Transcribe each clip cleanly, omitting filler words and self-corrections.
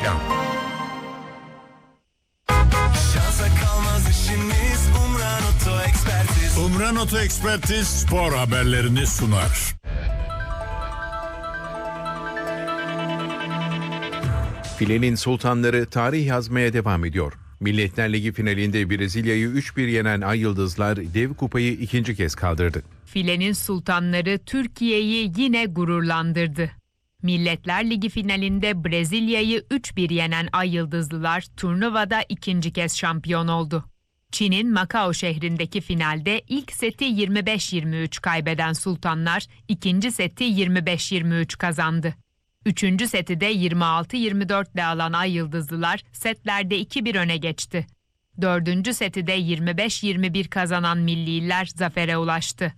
Reklam. Şansa kalmaz işimiz, Umran Oto Ekspertiz. Umran Oto Ekspertiz spor haberlerini sunar. Filenin sultanları tarih yazmaya devam ediyor. Milletler Ligi finalinde Brezilya'yı 3-1 yenen Ay Yıldızlar dev kupayı ikinci kez kaldırdı. Filenin sultanları Türkiye'yi yine gururlandırdı. Milletler Ligi finalinde Brezilya'yı 3-1 yenen Ay Yıldızlılar turnuvada ikinci kez şampiyon oldu. Çin'in Macao şehrindeki finalde ilk seti 25-23 kaybeden sultanlar ikinci seti 25-23 kazandı. Üçüncü seti de 26-24 ile alan Ay Yıldızlılar setlerde 2-1 öne geçti. Dördüncü seti de 25-21 kazanan milliler zafere ulaştı.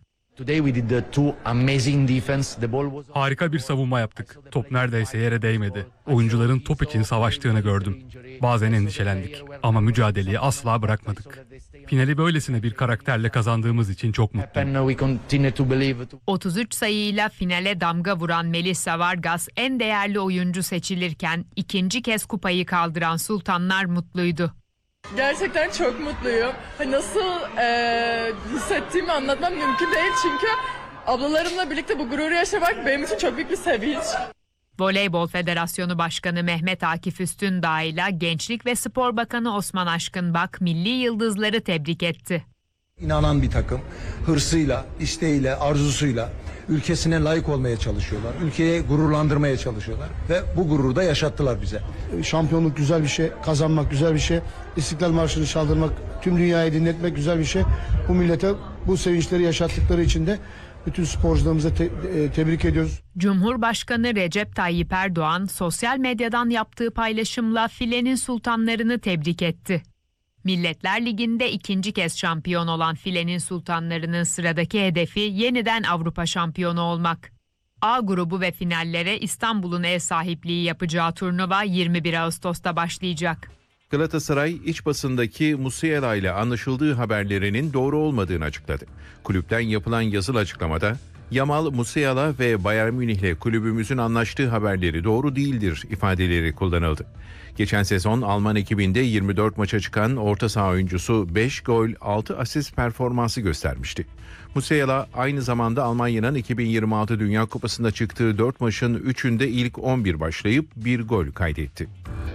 Harika bir savunma yaptık. Top neredeyse yere değmedi. Oyuncuların top için savaştığını gördüm. Bazen endişelendik ama mücadeleyi asla bırakmadık. Finali böylesine bir karakterle kazandığımız için çok mutluyum. 33 sayıyla finale damga vuran Melissa Vargas en değerli oyuncu seçilirken ikinci kez kupayı kaldıran sultanlar mutluydu. Gerçekten çok mutluyum. Nasıl hissettiğimi anlatmam mümkün değil çünkü ablalarımla birlikte bu gururu yaşamak benim için çok büyük bir sevinç. Voleybol Federasyonu Başkanı Mehmet Akif Üstündağ ile Gençlik ve Spor Bakanı Osman Aşkınbak milli yıldızları tebrik etti. İnanan bir takım, hırsıyla, isteğiyle, arzusuyla ülkesine layık olmaya çalışıyorlar. Ülkeye gururlandırmaya çalışıyorlar ve bu gururu da yaşattılar bize. Şampiyonluk güzel bir şey, kazanmak güzel bir şey, İstiklal Marşı'nı çaldırmak, tüm dünyayı dinletmek güzel bir şey. Bu millete bu sevinçleri yaşattıkları için de bütün sporcularımıza tebrik ediyoruz. Cumhurbaşkanı Recep Tayyip Erdoğan sosyal medyadan yaptığı paylaşımla filenin sultanlarını tebrik etti. Milletler Ligi'nde ikinci kez şampiyon olan filenin sultanlarının sıradaki hedefi yeniden Avrupa şampiyonu olmak. A grubu ve finallere İstanbul'un ev sahipliği yapacağı turnuva 21 Ağustos'ta başlayacak. Galatasaray iç basındaki Musiala ile anlaşıldığı haberlerinin doğru olmadığını açıkladı. Kulüpten yapılan yazılı açıklamada Yamal, Musiala ve Bayern Münih'le kulübümüzün anlaştığı haberleri doğru değildir ifadeleri kullanıldı. Geçen sezon Alman ekibinde 24 maça çıkan orta saha oyuncusu 5 gol 6 asist performansı göstermişti. Musiala aynı zamanda Almanya'nın 2026 Dünya Kupası'nda çıktığı 4 maçın 3'ünde ilk 11 başlayıp 1 gol kaydetti.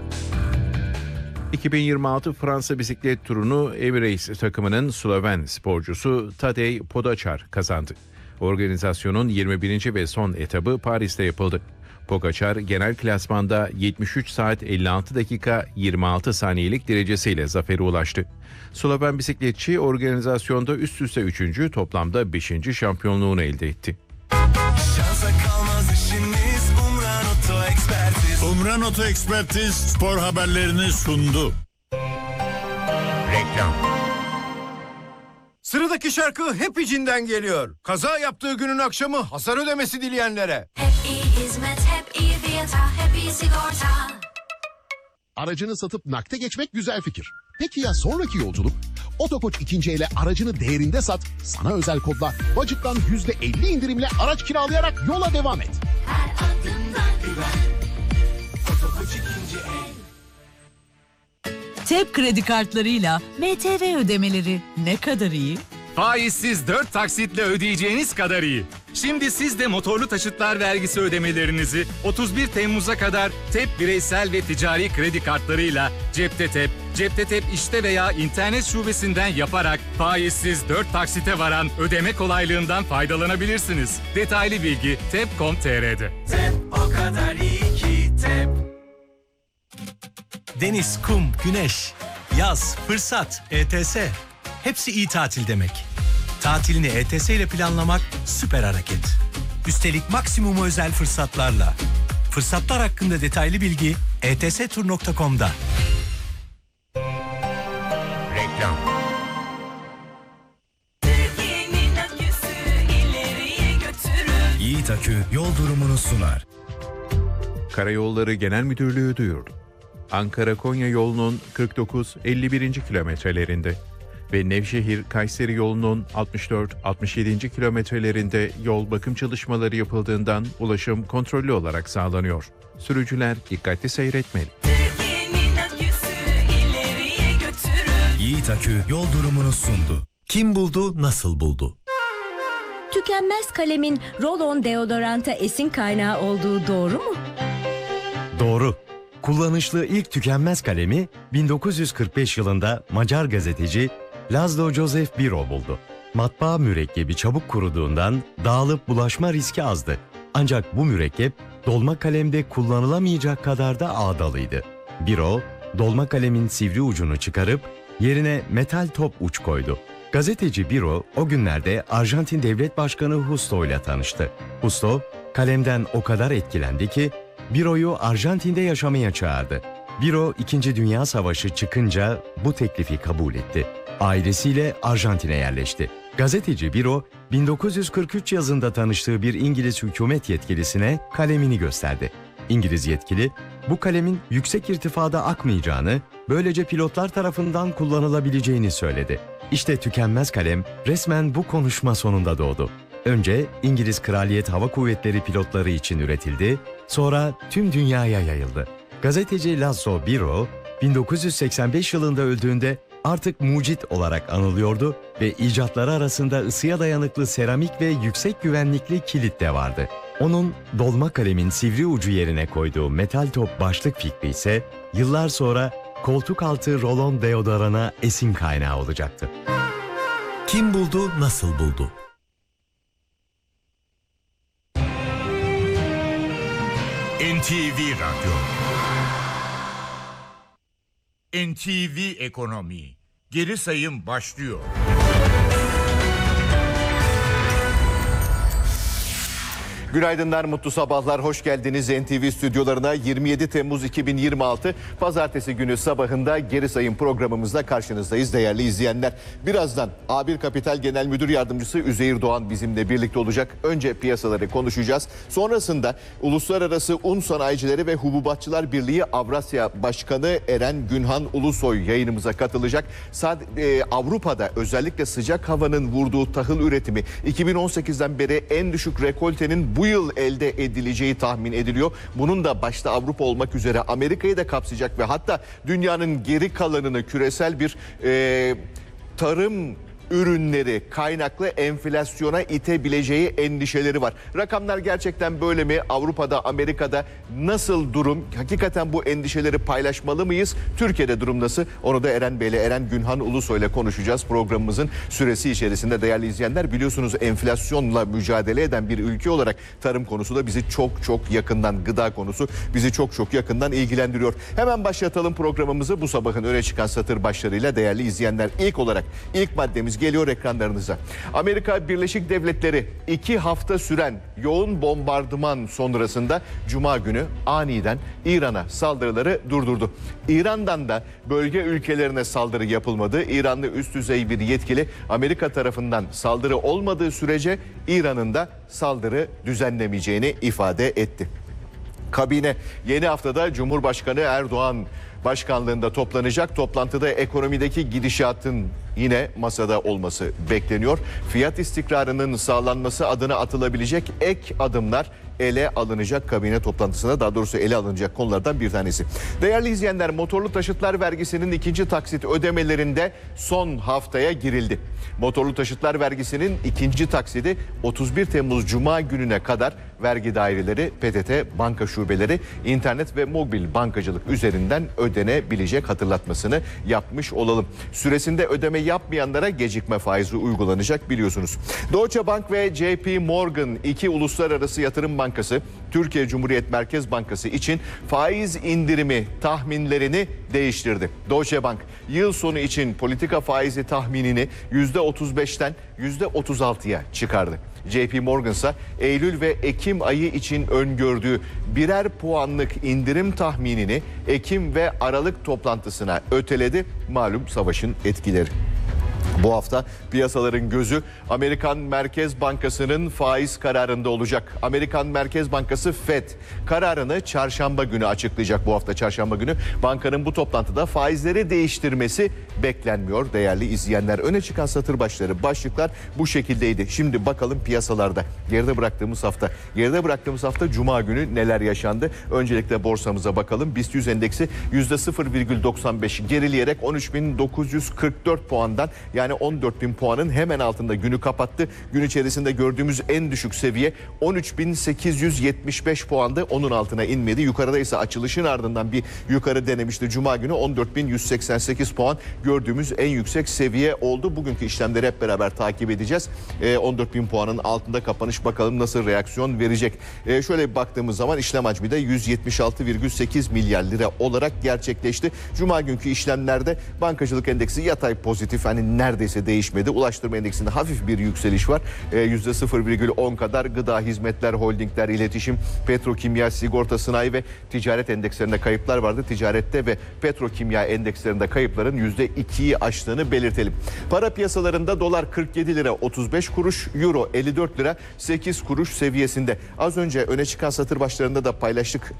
2026 Fransa bisiklet turunu Emirates takımının Sloven sporcusu Tadej Pogačar kazandı. Organizasyonun 21. ve son etabı Paris'te yapıldı. Pogačar genel klasmanda 73 saat 56 dakika 26 saniyelik derecesiyle zafere ulaştı. Sloven bisikletçi organizasyonda üst üste 3. toplamda 5. şampiyonluğunu elde etti. Şansa kalmaz işimiz, Umran Oto Ekspertiz. Umran Oto Ekspertiz spor haberlerini sundu. Reklam. Sıradaki şarkı hep içinden geliyor. Kaza yaptığı günün akşamı hasar ödemesi dileyenlere. Hep iyi hizmet, hep iyi fiyata, hep iyi sigorta. Aracını satıp nakde geçmek güzel fikir. Peki ya sonraki yolculuk? Otokoç ikinci ele aracını değerinde sat, sana özel kodla Budget'tan %50 indirimle araç kiralayarak yola devam et. Her adımdan güven. Otokoç ikinci el. TEP kredi kartlarıyla MTV ödemeleri ne kadar iyi? Faizsiz 4 taksitle ödeyeceğiniz kadar iyi. Şimdi siz de motorlu taşıtlar vergisi ödemelerinizi 31 Temmuz'a kadar TEP bireysel ve ticari kredi kartlarıyla Cepte TEP işte veya internet şubesinden yaparak faizsiz 4 taksite varan ödeme kolaylığından faydalanabilirsiniz. Detaylı bilgi tep.com.tr'de. TEP o kadar iyi ki TEP. Deniz, kum, güneş, yaz, fırsat, ETS. Hepsi iyi tatil demek. Tatilini ETS ile planlamak süper hareket. Üstelik maksimum özel fırsatlarla. Fırsatlar hakkında detaylı bilgi etstur.com'da. Reklam. Türkiye'nin aküsü ileriye götürür. Yiğit Akü yol durumunu sunar. Karayolları Genel Müdürlüğü duyurdu. Ankara-Konya yolunun 49-51. kilometrelerinde ve Nevşehir-Kayseri yolunun 64-67. kilometrelerinde yol bakım çalışmaları yapıldığından ulaşım kontrollü olarak sağlanıyor. Sürücüler dikkatli seyretmeli. Yiğit Akü yol durumunu sundu. Kim buldu, nasıl buldu? Tükenmez kalemin roll-on deodoranta esin kaynağı olduğu doğru mu? Doğru. Kullanışlı ilk tükenmez kalemi 1945 yılında Macar gazeteci Laszlo Joseph Biro buldu. Matbaa mürekkebi çabuk kuruduğundan dağılıp bulaşma riski azdı. Ancak bu mürekkep dolma kalemde kullanılamayacak kadar da ağdalıydı. Biro, dolma kalemin sivri ucunu çıkarıp yerine metal top uç koydu. Gazeteci Biro o günlerde Arjantin Devlet Başkanı Justo ile tanıştı. Justo, kalemden o kadar etkilendi ki Biro'yu Arjantin'de yaşamaya çağırdı. Biro 2. Dünya Savaşı çıkınca bu teklifi kabul etti. Ailesiyle Arjantin'e yerleşti. Gazeteci Biro, 1943 yazında tanıştığı bir İngiliz hükümet yetkilisine kalemini gösterdi. İngiliz yetkili, bu kalemin yüksek irtifada akmayacağını, böylece pilotlar tarafından kullanılabileceğini söyledi. İşte tükenmez kalem resmen bu konuşma sonunda doğdu. Önce İngiliz Kraliyet Hava Kuvvetleri pilotları için üretildi, sonra tüm dünyaya yayıldı. Gazeteci Laszlo Biro, 1985 yılında öldüğünde artık mucit olarak anılıyordu ve icatları arasında ısıya dayanıklı seramik ve yüksek güvenlikli kilit de vardı. Onun dolma kalemin sivri ucu yerine koyduğu metal top başlık fikri ise yıllar sonra koltuk altı roll-on deodorana esin kaynağı olacaktı. Kim buldu, nasıl buldu? NTV Radyo. NTV Ekonomi. Geri sayım başlıyor. Günaydınlar, mutlu sabahlar, hoş geldiniz NTV stüdyolarına. 27 Temmuz 2026 Pazartesi günü sabahında geri sayım programımızda karşınızdayız değerli izleyenler. Birazdan A1 Kapital Genel Müdür Yardımcısı Üzeyir Doğan bizimle birlikte olacak. Önce piyasaları konuşacağız. Sonrasında Uluslararası Un Sanayicileri ve Hububatçılar Birliği Avrasya Başkanı Eren Günhan Ulusoy yayınımıza katılacak. Avrupa'da özellikle sıcak havanın vurduğu tahıl üretimi 2018'den beri en düşük rekoltenin bu yıl elde edileceği tahmin ediliyor. Bunun da başta Avrupa olmak üzere Amerika'yı da kapsayacak ve hatta dünyanın geri kalanını küresel bir tarım ürünleri kaynaklı enflasyona itebileceği endişeleri var. Rakamlar gerçekten böyle mi? Avrupa'da, Amerika'da nasıl durum? Hakikaten bu endişeleri paylaşmalı mıyız? Türkiye'de durum nasıl? Onu da Eren Günhan Ulusoy ile konuşacağız programımızın süresi içerisinde değerli izleyenler. Biliyorsunuz enflasyonla mücadele eden bir ülke olarak tarım konusu da bizi çok yakından, gıda konusu bizi çok yakından ilgilendiriyor. Hemen başlatalım programımızı bu sabahın öne çıkan satır başlarıyla değerli izleyenler. İlk maddemiz geliyor ekranlarınıza. Amerika Birleşik Devletleri 2 hafta süren yoğun bombardıman sonrasında Cuma günü aniden İran'a saldırıları durdurdu. İran'dan da bölge ülkelerine saldırı yapılmadı. İranlı üst düzey bir yetkili Amerika tarafından saldırı olmadığı sürece İran'ın da saldırı düzenlemeyeceğini ifade etti. Kabine yeni haftada Cumhurbaşkanı Erdoğan başkanlığında toplanacak. Toplantıda ekonomideki gidişatın yine masada olması bekleniyor. Fiyat istikrarının sağlanması adına atılabilecek ek adımlar ele alınacak kabine toplantısına, daha doğrusu ele alınacak konulardan bir tanesi. Değerli izleyenler, motorlu taşıtlar vergisinin ikinci taksit ödemelerinde son haftaya girildi. Motorlu taşıtlar vergisinin ikinci taksidi 31 Temmuz Cuma gününe kadar vergi daireleri, PTT, banka şubeleri, internet ve mobil bankacılık üzerinden ödenebilecek hatırlatmasını yapmış olalım. Süresinde ödeme yapmayanlara gecikme faizi uygulanacak biliyorsunuz. Deutsche Bank ve JP Morgan, iki uluslararası yatırım bankası, Türkiye Cumhuriyet Merkez Bankası için faiz indirimi tahminlerini değiştirdi. Deutsche Bank yıl sonu için politika faizi tahminini %35'ten %36'ya çıkardı. JP Morgan ise Eylül ve Ekim ayı için öngördüğü birer puanlık indirim tahminini Ekim ve Aralık toplantısına öteledi. Malum savaşın etkileri. Bu hafta piyasaların gözü Amerikan Merkez Bankası'nın faiz kararında olacak. Amerikan Merkez Bankası FED kararını çarşamba günü açıklayacak. Bu hafta çarşamba günü bankanın bu toplantıda faizleri değiştirmesi beklenmiyor değerli izleyenler. Öne çıkan satır başlıklar bu şekildeydi. Şimdi bakalım piyasalarda geride bıraktığımız hafta Cuma günü neler yaşandı? Öncelikle borsamıza bakalım. BIST 100 endeksi %0,95 gerileyerek 13.944 puandan yani 14.000 puanın hemen altında günü kapattı. Gün içerisinde gördüğümüz en düşük seviye 13.875 puandı. Onun altına inmedi. Yukarıda ise açılışın ardından bir yukarı denemişti. Cuma günü 14.188 puan gördüğümüz en yüksek seviye oldu. Bugünkü işlemleri hep beraber takip edeceğiz. 14.000 puanın altında kapanış, bakalım nasıl reaksiyon verecek. Şöyle baktığımız zaman işlem hacmi de 176,8 milyar lira olarak gerçekleşti. Cuma günkü işlemlerde bankacılık endeksi yatay pozitif, hani neredeyse değişmedi. Ulaştırma endeksinde hafif bir yükseliş var. %0,10 kadar. Gıda, hizmetler, holdingler, iletişim, petrokimya, sigorta, sanayi ve ticaret endekslerinde kayıplar vardı. Ticarette ve petrokimya endekslerinde kayıpların %2'yi aştığını belirtelim. Para piyasalarında dolar 47 lira 35 kuruş, euro 54 lira 8 kuruş seviyesinde. Az önce öne çıkan satır başlarında da paylaştık.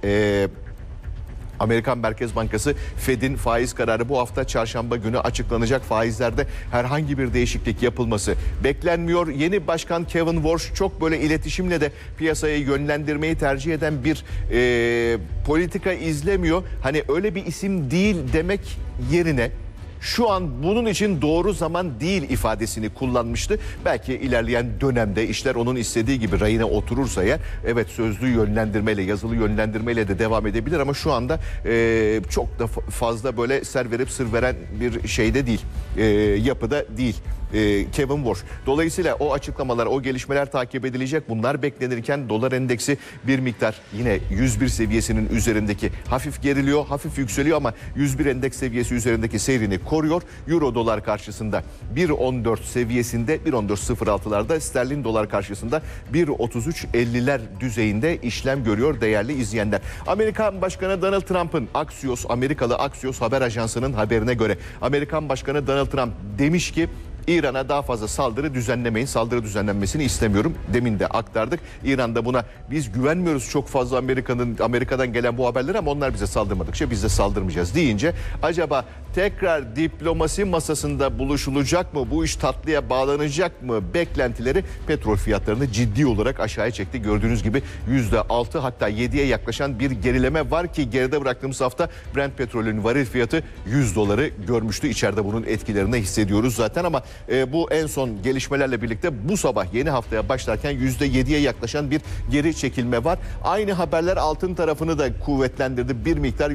Amerikan Merkez Bankası Fed'in faiz kararı bu hafta çarşamba günü açıklanacak. Faizlerde herhangi bir değişiklik yapılması beklenmiyor. Yeni başkan Kevin Warsh çok böyle iletişimle de piyasayı yönlendirmeyi tercih eden bir politika izlemiyor. Hani öyle bir isim değil demek yerine şu an bunun için doğru zaman değil ifadesini kullanmıştı. Belki ilerleyen dönemde işler onun istediği gibi rayına oturursa eğer, evet, sözlü yönlendirmeyle, yazılı yönlendirmeyle de devam edebilir ama şu anda çok da fazla böyle ser verip sır veren bir şeyde değil, yapıda değil Kevin Warsh. Dolayısıyla o açıklamalar, o gelişmeler takip edilecek. Bunlar beklenirken dolar endeksi bir miktar yine 101 seviyesinin üzerindeki hafif geriliyor, hafif yükseliyor ama 101 endeks seviyesi üzerindeki seyrini koruyor. Euro dolar karşısında 1.14 seviyesinde, 1.14.06'larda, sterlin dolar karşısında 1.33.50'ler düzeyinde işlem görüyor değerli izleyenler. Amerikan Başkanı Donald Trump'ın Amerikalı Axios haber ajansının haberine göre Amerikan Başkanı Donald Trump demiş ki İran'a daha fazla saldırı düzenlemeyin. Saldırı düzenlenmesini istemiyorum. Demin de aktardık. İran'da buna biz güvenmiyoruz çok fazla Amerika'dan gelen bu haberlere ama onlar bize saldırmadıkça biz de saldırmayacağız deyince acaba tekrar diplomasi masasında buluşulacak mı? Bu iş tatlıya bağlanacak mı? Beklentileri petrol fiyatlarını ciddi olarak aşağıya çekti. Gördüğünüz gibi %6 hatta 7'ye yaklaşan bir gerileme var ki geride bıraktığımız hafta Brent petrolün varil fiyatı $100 görmüştü. İçeride bunun etkilerini hissediyoruz zaten ama bu en son gelişmelerle birlikte bu sabah yeni haftaya başlarken %7'ye yaklaşan bir geri çekilme var. Aynı haberler altın tarafını da kuvvetlendirdi. Bir miktar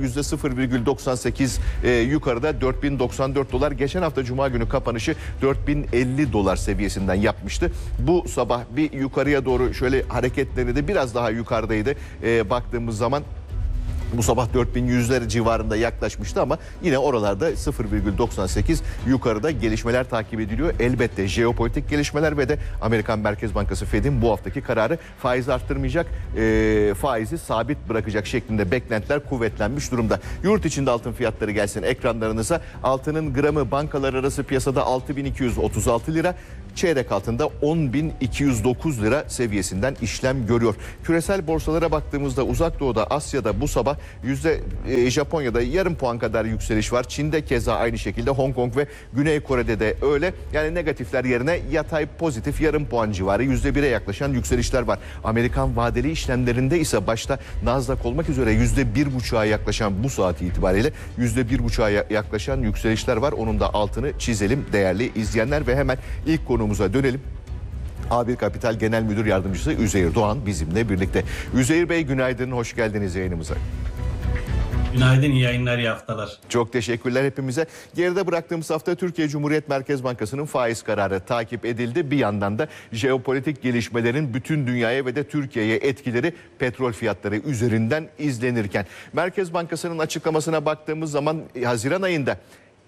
%0,98 yukarıda 4094 dolar. Geçen hafta Cuma günü kapanışı 4050 dolar seviyesinden yapmıştı. Bu sabah bir yukarıya doğru şöyle hareketleri de biraz daha yukarıdaydı. Baktığımız zaman bu sabah 4100'ler civarında yaklaşmıştı ama yine oralarda 0,98 yukarıda gelişmeler takip ediliyor. Elbette jeopolitik gelişmeler ve de Amerikan Merkez Bankası Fed'in bu haftaki kararı faiz arttırmayacak, faizi sabit bırakacak şeklinde beklentiler kuvvetlenmiş durumda. Yurt içinde altın fiyatları gelsin ekranlarınıza. Altının gramı bankalar arası piyasada 6236 lira. Çeyrek altında 10.209 lira seviyesinden işlem görüyor. Küresel borsalara baktığımızda Uzak Doğu'da, Asya'da bu sabah Japonya'da yarım puan kadar yükseliş var. Çin'de keza aynı şekilde, Hong Kong ve Güney Kore'de de öyle. Yani negatifler yerine yatay pozitif yarım puan civarı %1'e yaklaşan yükselişler var. Amerikan vadeli işlemlerinde ise başta Nasdaq olmak üzere %1,5'a yaklaşan, bu saat itibariyle %1,5'a yaklaşan yükselişler var. Onun da altını çizelim değerli izleyenler ve hemen ilk konumuza dönelim. A1 Kapital Genel Müdür Yardımcısı Üzeyir Doğan bizimle birlikte. Üzeyir Bey, günaydın, hoş geldiniz yayınımıza. Günaydın, iyi yayınlar, iyi haftalar. Çok teşekkürler hepimize. Geride bıraktığımız hafta Türkiye Cumhuriyet Merkez Bankası'nın faiz kararı takip edildi. Bir yandan da jeopolitik gelişmelerin bütün dünyaya ve de Türkiye'ye etkileri petrol fiyatları üzerinden izlenirken Merkez Bankası'nın açıklamasına baktığımız zaman Haziran ayında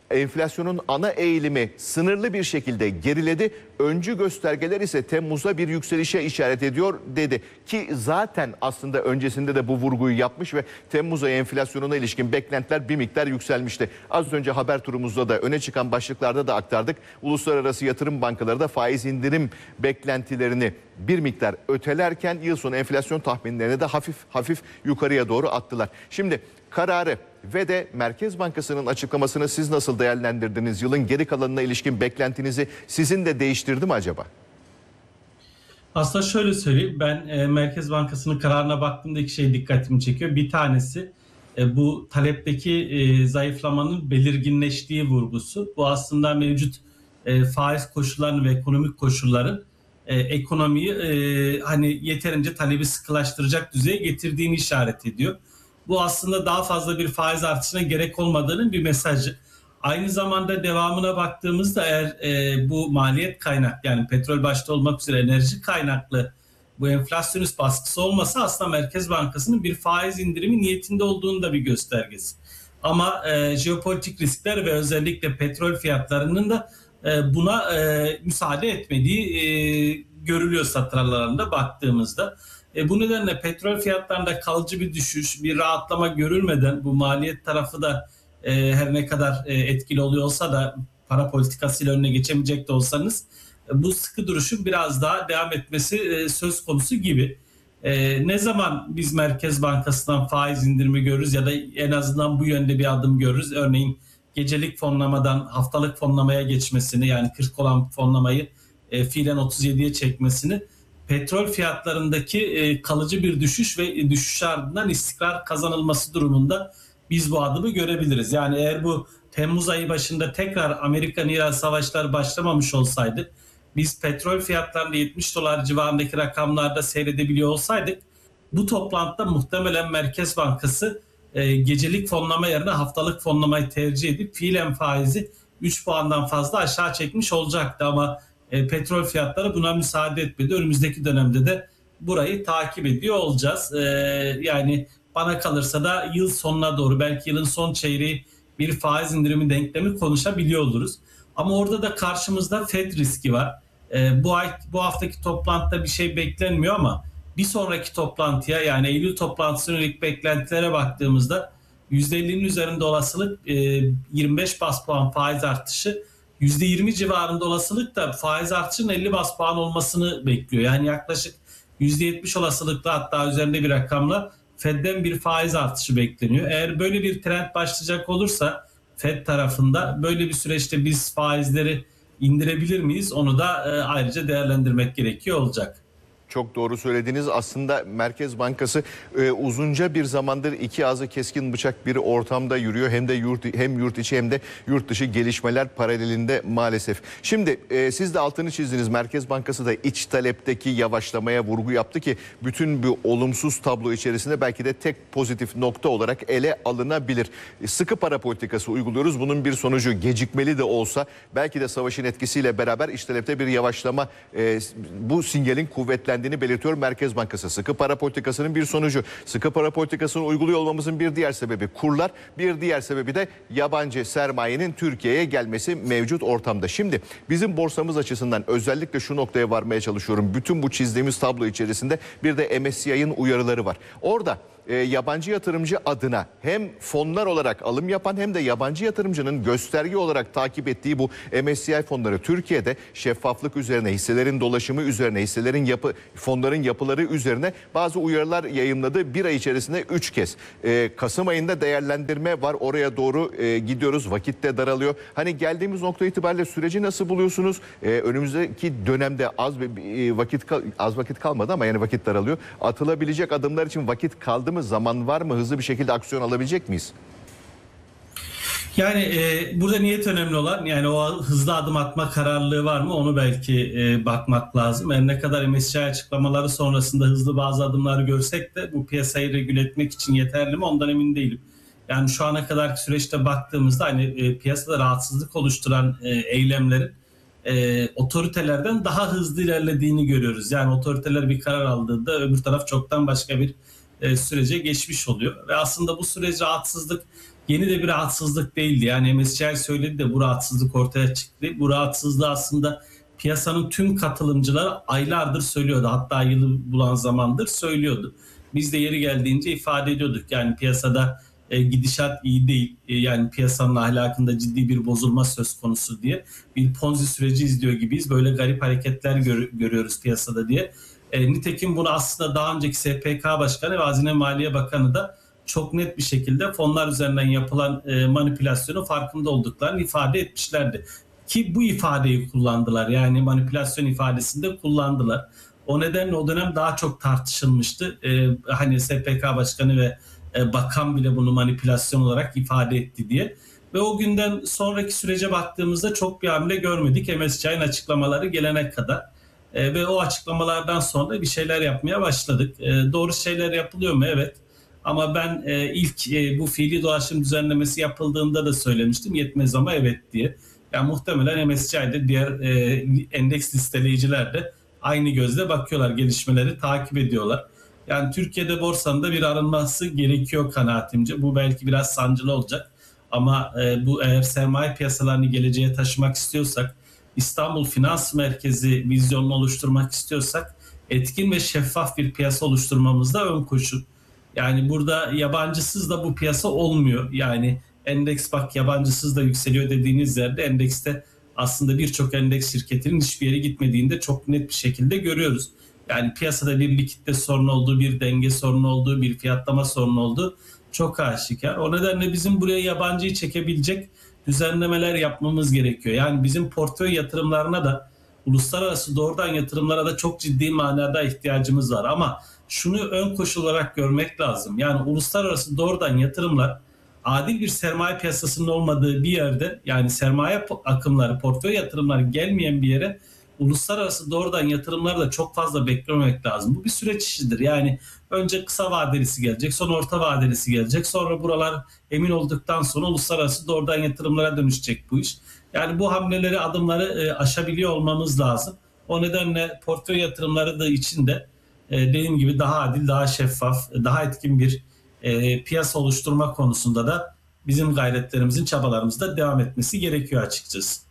enflasyonun ana eğilimi sınırlı bir şekilde geriledi. Öncü göstergeler ise Temmuz'da bir yükselişe işaret ediyor dedi. Ki zaten aslında öncesinde de bu vurguyu yapmış ve Temmuz ayı enflasyonuna ilişkin beklentiler bir miktar yükselmişti. Az önce haber turumuzda da öne çıkan başlıklarda da aktardık. Uluslararası yatırım bankaları da faiz indirim beklentilerini bir miktar ötelerken yıl sonu enflasyon tahminlerini de hafif yukarıya doğru attılar. Şimdi kararı ve de Merkez Bankası'nın açıklamasını siz nasıl değerlendirdiniz? Yılın geri kalanına ilişkin beklentinizi sizin de değiştirdi mi acaba? Aslında şöyle söyleyeyim, ben Merkez Bankası'nın kararına baktığımda iki şey dikkatimi çekiyor. Bir tanesi bu talepteki zayıflamanın belirginleştiği vurgusu. Bu aslında mevcut faiz koşullarının ve ekonomik koşulların ekonomiyi hani yeterince talebi sıkılaştıracak düzeye getirdiğini işaret ediyor. Bu aslında daha fazla bir faiz artışına gerek olmadığının bir mesajı. Aynı zamanda devamına baktığımızda eğer bu maliyet kaynak, yani petrol başta olmak üzere enerji kaynaklı bu enflasyonist baskısı olmasa aslında Merkez Bankası'nın bir faiz indirimi niyetinde olduğunu da bir göstergesi. Ama jeopolitik riskler ve özellikle petrol fiyatlarının da buna müsaade etmediği görülüyor satır aralarında baktığımızda. Bu nedenle petrol fiyatlarında kalıcı bir düşüş, bir rahatlama görülmeden bu maliyet tarafı da her ne kadar etkili oluyor olsa da para politikasıyla önüne geçemeyecek de olsanız bu sıkı duruşun biraz daha devam etmesi söz konusu gibi. Ne zaman biz Merkez Bankası'ndan faiz indirimi görürüz ya da en azından bu yönde bir adım görürüz. Örneğin gecelik fonlamadan haftalık fonlamaya geçmesini, yani 40 olan fonlamayı fiilen 37'ye çekmesini, petrol fiyatlarındaki kalıcı bir düşüş ve düşüş ardından istikrar kazanılması durumunda biz bu adımı görebiliriz. Yani eğer bu Temmuz ayı başında tekrar Amerika-İran savaşları başlamamış olsaydı, biz petrol fiyatlarında $70 civarındaki rakamlarda seyredebiliyor olsaydık, bu toplantıda muhtemelen Merkez Bankası gecelik fonlama yerine haftalık fonlamayı tercih edip fiilen faizi 3 puandan fazla aşağı çekmiş olacaktı ama petrol fiyatları buna müsaade etmedi. Önümüzdeki dönemde de burayı takip ediyor olacağız. Yani bana kalırsa da yıl sonuna doğru, belki yılın son çeyreği bir faiz indirimi denklemi konuşabiliyor oluruz. Ama orada da karşımızda FED riski var. Bu haftaki toplantıda bir şey beklenmiyor ama bir sonraki toplantıya, yani Eylül toplantısına yönelik beklentilere baktığımızda %50'nin üzerinde olasılık 25 bas puan faiz artışı, %20 civarında olasılık da faiz artışının 50 bas puan olmasını bekliyor. Yani yaklaşık %70 olasılıkla, hatta üzerinde bir rakamla Fed'den bir faiz artışı bekleniyor. Eğer böyle bir trend başlayacak olursa Fed tarafında, böyle bir süreçte biz faizleri indirebilir miyiz? Onu da ayrıca değerlendirmek gerekiyor olacak. Çok doğru söylediniz. Aslında Merkez Bankası uzunca bir zamandır iki ağzı keskin bıçak bir ortamda yürüyor. Hem yurt içi hem de yurt dışı gelişmeler paralelinde maalesef. Şimdi siz de altını çizdiniz. Merkez Bankası da iç talepteki yavaşlamaya vurgu yaptı ki bütün bu olumsuz tablo içerisinde belki de tek pozitif nokta olarak ele alınabilir. Sıkı para politikası uyguluyoruz. Bunun bir sonucu gecikmeli de olsa belki de savaşın etkisiyle beraber iç talepte bir yavaşlama, bu sinyalin kuvvetlendiğini belirtiyor Merkez Bankası. Sıkı para politikasının bir sonucu. Sıkı para politikasını uyguluyor olmamızın bir diğer sebebi kurlar, bir diğer sebebi de yabancı sermayenin Türkiye'ye gelmesi mevcut ortamda. Şimdi bizim borsamız açısından özellikle şu noktaya varmaya çalışıyorum. Bütün bu çizdiğimiz tablo içerisinde bir de MSCI'nin uyarıları var. Orada yabancı yatırımcı adına hem fonlar olarak alım yapan hem de yabancı yatırımcının gösterge olarak takip ettiği bu MSCI fonları Türkiye'de şeffaflık üzerine, hisselerin dolaşımı üzerine, fonların yapıları üzerine bazı uyarılar yayımladı. Bir ay içerisinde 3 kez. Kasım ayında değerlendirme var. Oraya doğru gidiyoruz. Vakit de daralıyor. Hani geldiğimiz nokta itibariyle süreci nasıl buluyorsunuz? Önümüzdeki dönemde az vakit kalmadı ama yani vakit daralıyor. Atılabilecek adımlar için vakit kaldı mı? Zaman var mı? Hızlı bir şekilde aksiyon alabilecek miyiz? Yani burada niyet önemli olan, yani o hızlı adım atma kararlılığı var mı, onu belki bakmak lazım. Yani ne kadar MSCI açıklamaları sonrasında hızlı bazı adımları görsek de bu piyasayı regüle etmek için yeterli mi, ondan emin değilim. Yani şu ana kadarki süreçte baktığımızda hani piyasada rahatsızlık oluşturan eylemlerin otoritelerden daha hızlı ilerlediğini görüyoruz. Yani otoriteler bir karar aldığında öbür taraf çoktan başka bir sürece geçmiş oluyor. Ve aslında bu süreci rahatsızlık yeni de bir rahatsızlık değildi. Yani MSCI söyledi de bu rahatsızlık ortaya çıktı. Bu rahatsızlığı aslında piyasanın tüm katılımcıları aylardır söylüyordu. Hatta yılı bulan zamandır söylüyordu. Biz de yeri geldiğince ifade ediyorduk. Yani piyasada gidişat iyi değil. Yani piyasanın ahlakında ciddi bir bozulma söz konusu diye. Bir Ponzi süreci izliyor gibiyiz. Böyle garip hareketler görüyoruz piyasada diye. Nitekim bunu aslında daha önceki SPK Başkanı ve Hazine Maliye Bakanı da çok net bir şekilde fonlar üzerinden yapılan manipülasyonun farkında olduklarını ifade etmişlerdi. Ki bu ifadeyi kullandılar. Yani manipülasyon ifadesini de kullandılar. O nedenle o dönem daha çok tartışılmıştı. Hani SPK Başkanı ve Bakan bile bunu manipülasyon olarak ifade etti diye. Ve o günden sonraki sürece baktığımızda çok bir hamle görmedik MSCI'nin açıklamaları gelene kadar. Ve o açıklamalardan sonra bir şeyler yapmaya başladık. Doğru şeyler yapılıyor mu? Evet. Ama ben ilk bu fiili dolaşım düzenlemesi yapıldığında da söylemiştim. Yetmez ama evet diye. Yani muhtemelen MSCI'de diğer endeks listeleyiciler de aynı gözle bakıyorlar. Gelişmeleri takip ediyorlar. Yani Türkiye'de borsanın da bir arınması gerekiyor kanaatimce. Bu belki biraz sancılı olacak. Ama bu eğer sermaye piyasalarını geleceğe taşımak istiyorsak, İstanbul Finans Merkezi vizyonunu oluşturmak istiyorsak etkin ve şeffaf bir piyasa oluşturmamız da ön koşul. Yani burada yabancısız da bu piyasa olmuyor. Yani endeks bak yabancısız da yükseliyor dediğiniz yerde endekste aslında birçok endeks şirketinin hiçbir yere gitmediğini de çok net bir şekilde görüyoruz. Yani piyasada bir likitte sorun olduğu, bir denge sorunu olduğu, bir fiyatlama sorunu olduğu çok aşikar. O nedenle bizim buraya yabancıyı çekebilecek düzenlemeler yapmamız gerekiyor. Yani bizim portföy yatırımlarına da, uluslararası doğrudan yatırımlara da çok ciddi manada ihtiyacımız var. Ama şunu ön koşul olarak görmek lazım. Yani uluslararası doğrudan yatırımlar adil bir sermaye piyasasının olmadığı bir yerde, yani sermaye akımları, portföy yatırımları gelmeyen bir yere uluslararası doğrudan yatırımları da çok fazla beklememek lazım. Bu bir süreç işidir. Yani önce kısa vadelisi gelecek, sonra orta vadelisi gelecek, sonra buralar emin olduktan sonra uluslararası doğrudan yatırımlara dönüşecek bu iş. Yani bu hamleleri, adımları aşabiliyor olmamız lazım. O nedenle portföy yatırımları da içinde dediğim gibi daha adil, daha şeffaf, daha etkin bir piyasa oluşturma konusunda da bizim gayretlerimizin, çabalarımızın da devam etmesi gerekiyor açıkçası.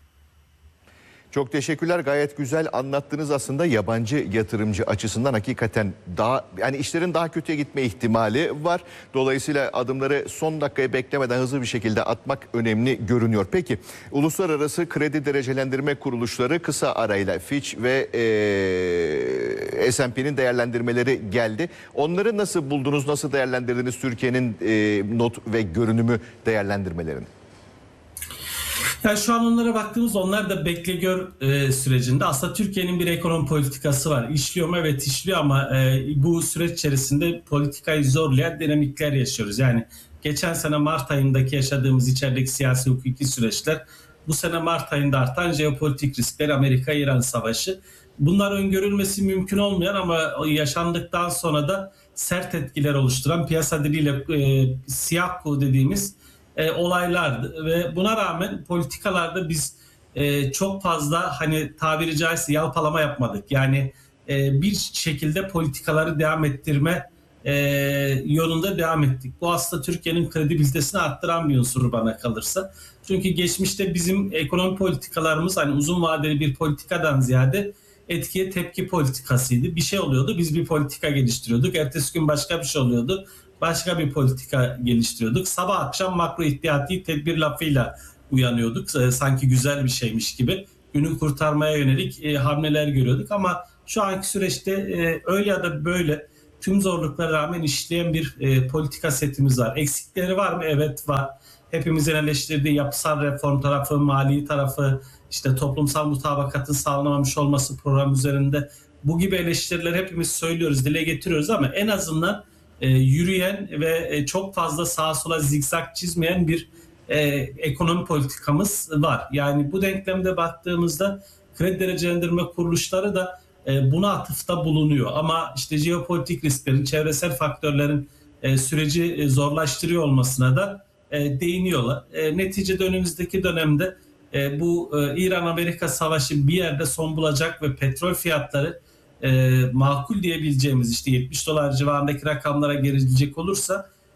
Çok teşekkürler. Gayet güzel anlattınız aslında. Yabancı yatırımcı açısından hakikaten daha, yani işlerin daha kötüye gitme ihtimali var. Dolayısıyla adımları son dakikaya beklemeden hızlı bir şekilde atmak önemli görünüyor. Peki uluslararası kredi derecelendirme kuruluşları kısa arayla Fitch ve S&P'nin değerlendirmeleri geldi. Onları nasıl buldunuz? Nasıl değerlendirdiniz Türkiye'nin not ve görünümü değerlendirmelerini? Yani şu an onlara baktığımız, onlar da bekle gör sürecinde. Aslında Türkiye'nin bir ekonomi politikası var. İşliyor mu? Evet işliyor ama bu süreç içerisinde politikayı zorlayan dinamikler yaşıyoruz. Yani geçen sene Mart ayındaki yaşadığımız içerideki siyasi hukuki süreçler, bu sene Mart ayında artan jeopolitik riskler, Amerika-İran savaşı. Bunlar öngörülmesi mümkün olmayan ama yaşandıktan sonra da sert etkiler oluşturan, piyasa diliyle siyah kuğu dediğimiz olaylardı ve buna rağmen politikalarda biz çok fazla, hani tabiri caizse yalpalama yapmadık. Yani bir şekilde politikaları devam ettirme yolunda devam ettik. Bu aslında Türkiye'nin kredibilitesini arttıran bir unsur bana kalırsa. Çünkü geçmişte bizim ekonomi politikalarımız hani uzun vadeli bir politikadan ziyade etkiye tepki politikasıydı. Bir şey oluyordu, biz bir politika geliştiriyorduk. Ertesi gün başka bir şey oluyordu, başka bir politika geliştiriyorduk. Sabah akşam makro ihtiyati tedbir lafıyla uyanıyorduk. Sanki güzel bir şeymiş gibi günü kurtarmaya yönelik hamleler görüyorduk. Ama şu anki süreçte öyle ya da böyle tüm zorluklara rağmen işleyen bir politika setimiz var. Eksikleri var mı? Evet var. Hepimizin eleştirdiği yapısal reform tarafı, mali tarafı, işte toplumsal mutabakatın sağlanamamış olması program üzerinde, bu gibi eleştirileri hepimiz söylüyoruz, dile getiriyoruz ama en azından yürüyen ve çok fazla sağa sola zigzag çizmeyen bir ekonomi politikamız var. Yani bu denklemde baktığımızda kredi derecelendirme kuruluşları da buna atıfta bulunuyor. Ama işte jeopolitik risklerin, çevresel faktörlerin süreci zorlaştırıyor olmasına da değiniyorlar. Neticede önümüzdeki dönemde bu İran-Amerika savaşı bir yerde son bulacak ve petrol fiyatları makul diyebileceğimiz işte $70 civarındaki rakamlara gelecek olursa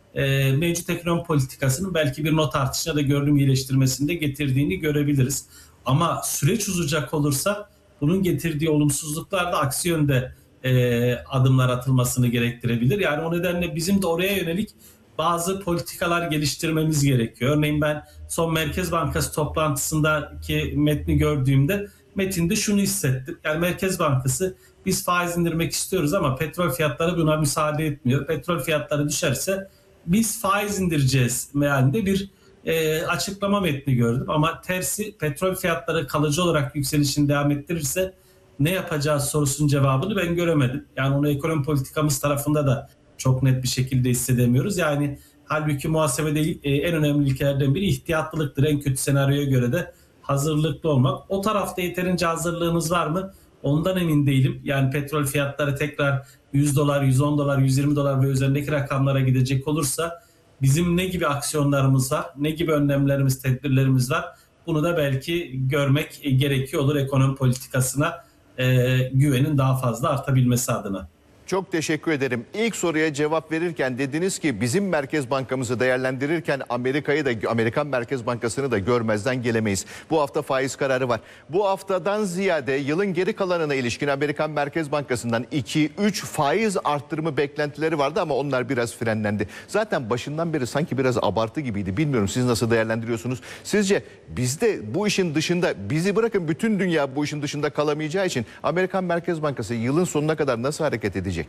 mevcut ekonomi politikasının belki bir not artışına da görünüm iyileştirmesinde getirdiğini görebiliriz. Ama süreç uzayacak olursa bunun getirdiği olumsuzluklar da aksi yönde adımlar atılmasını gerektirebilir. Yani o nedenle bizim de oraya yönelik bazı politikalar geliştirmemiz gerekiyor. Örneğin ben son Merkez Bankası toplantısındaki metni gördüğümde metinde şunu hissettim. Yani Merkez Bankası biz faiz indirmek istiyoruz ama petrol fiyatları buna müsaade etmiyor. Petrol fiyatları düşerse biz faiz indireceğiz mealinde bir açıklama metni gördüm. Ama tersi petrol fiyatları kalıcı olarak yükselişini devam ettirirse ne yapacağı sorusunun cevabını ben göremedim. Yani onu ekonomi politikamız tarafında da çok net bir şekilde hissedemiyoruz. Yani halbuki muhasebede en önemli ilkelerden biri ihtiyatlılıktır. En kötü senaryoya göre de hazırlıklı olmak. O tarafta yeterince hazırlığımız var mı? Ondan emin değilim. Yani petrol fiyatları tekrar $100, $110, $120 ve üzerindeki rakamlara gidecek olursa bizim ne gibi aksiyonlarımız var, ne gibi önlemlerimiz, tedbirlerimiz var? Bunu da belki görmek gerekiyor olur ekonomi politikasına güvenin daha fazla artabilmesi adına. Çok teşekkür ederim. İlk soruya cevap verirken dediniz ki bizim Merkez Bankamızı değerlendirirken Amerikan Merkez Bankası'nı da görmezden gelemeyiz. Bu hafta faiz kararı var. Bu haftadan ziyade yılın geri kalanına ilişkin Amerikan Merkez Bankası'ndan 2-3 faiz arttırımı beklentileri vardı ama onlar biraz frenlendi. Zaten başından beri sanki biraz abartı gibiydi. Bilmiyorum siz nasıl değerlendiriyorsunuz? Sizce bizde bu işin dışında, bizi bırakın bütün dünya bu işin dışında kalamayacağı için Amerikan Merkez Bankası yılın sonuna kadar nasıl hareket edecek?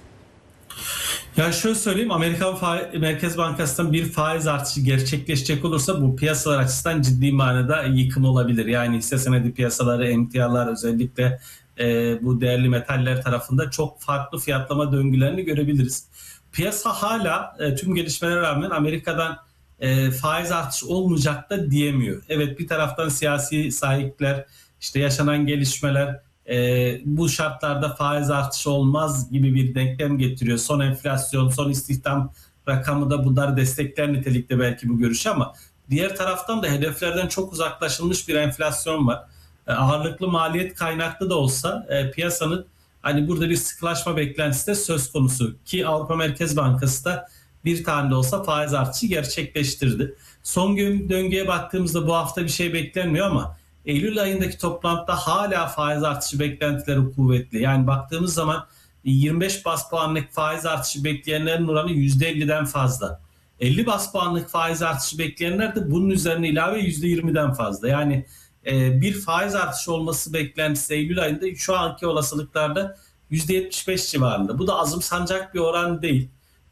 Ya şöyle söyleyeyim, Amerikan Merkez Bankası'ndan bir faiz artışı gerçekleşecek olursa bu piyasalar açısından ciddi manada yıkım olabilir. Yani hisse senedi piyasaları, emtialar özellikle bu değerli metaller tarafında çok farklı fiyatlama döngülerini görebiliriz. Piyasa hala tüm gelişmelere rağmen Amerika'dan faiz artışı olmayacak da diyemiyor. Evet, bir taraftan siyasi sahipler, işte yaşanan gelişmeler, bu şartlarda faiz artışı olmaz gibi bir denklem getiriyor. Son enflasyon, son istihdam rakamı da bunları destekler nitelikte belki bu görüş ama diğer taraftan da hedeflerden çok uzaklaşılmış bir enflasyon var. Ağırlıklı maliyet kaynaklı da olsa piyasanın hani burada bir sıkılaşma beklentisi de söz konusu ki Avrupa Merkez Bankası da bir tane de olsa faiz artışı gerçekleştirdi. Son döngüye baktığımızda bu hafta bir şey beklenmiyor ama Eylül ayındaki toplantıda hala faiz artışı beklentileri kuvvetli. Yani baktığımız zaman 25 bas puanlık faiz artışı bekleyenlerin oranı %50'den fazla. 50 bas puanlık faiz artışı bekleyenler de bunun üzerine ilave %20'den fazla. Yani bir faiz artışı olması beklentisi Eylül ayında şu anki olasılıklarda %75 civarında. Bu da azımsanacak bir oran değil.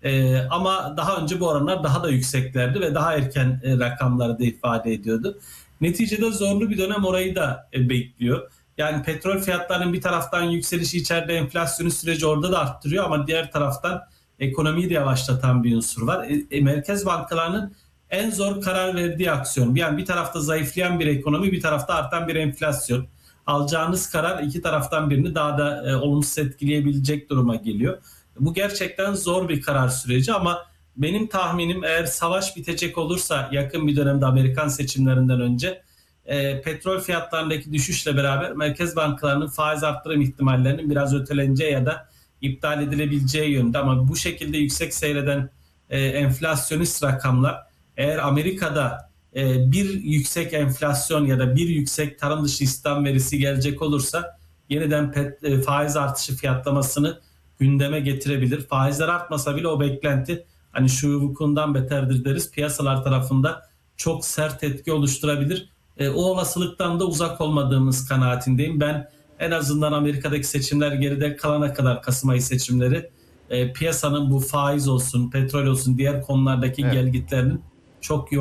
Ama daha önce bu oranlar daha da yükseklerdi ve daha erken rakamları da ifade ediyordu. Neticede zorlu bir dönem orayı da bekliyor. Yani petrol fiyatlarının bir taraftan yükselişi içeride enflasyonu süreci orada da arttırıyor ama diğer taraftan ekonomiyi de yavaşlatan bir unsur var. Merkez bankalarının en zor karar verdiği aksiyon. Yani bir tarafta zayıflayan bir ekonomi, bir tarafta artan bir enflasyon. Alacağınız karar iki taraftan birini daha da olumsuz etkileyebilecek duruma geliyor. Bu gerçekten zor bir karar süreci ama benim tahminim eğer savaş bitecek olursa yakın bir dönemde Amerikan seçimlerinden önce petrol fiyatlarındaki düşüşle beraber merkez bankalarının faiz arttırım ihtimallerinin biraz öteleneceği ya da iptal edilebileceği yönde ama bu şekilde yüksek seyreden enflasyonist rakamlar eğer Amerika'da bir yüksek enflasyon ya da bir yüksek tarım dışı istihdam verisi gelecek olursa yeniden faiz artışı fiyatlamasını gündeme getirebilir. Faizler artmasa bile o beklenti hani şu vukuundan beterdir deriz. Piyasalar tarafında çok sert etki oluşturabilir. O olasılıktan da uzak olmadığımız kanaatindeyim. Ben en azından Amerika'daki seçimler geride kalana kadar Kasım ayı seçimleri piyasanın bu faiz olsun, petrol olsun diğer konulardaki gelgitlerinin çok yoğun